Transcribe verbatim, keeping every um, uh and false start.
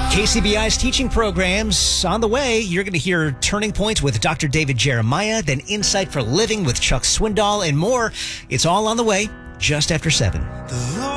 K C B I's teaching programs on the way. You're going to hear Turning Points with Doctor David Jeremiah, then Insight for Living with Chuck Swindoll, and more. It's all on the way just after seven. The